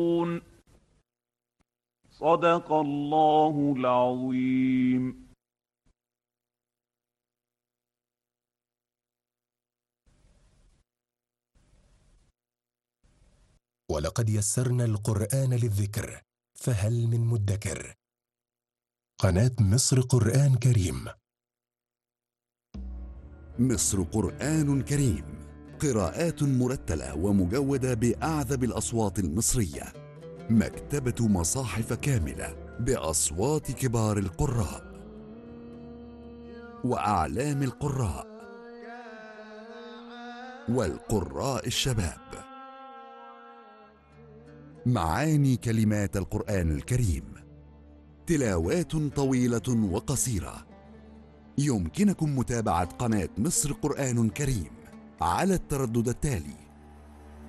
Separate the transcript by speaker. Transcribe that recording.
Speaker 1: صدق الله العظيم.
Speaker 2: ولقد يسرنا القرآن للذكر فهل من مدكر. قناة مصر قرآن كريم.
Speaker 3: مصر قرآن كريم، قراءات مرتلة ومجودة بأعذب الأصوات المصرية. مكتبة مصاحف كاملة بأصوات كبار القراء وأعلام القراء والقراء الشباب. معاني كلمات القرآن الكريم، تلاوات طويلة وقصيرة. يمكنكم متابعة قناة مصر قرآن كريم على التردد التالي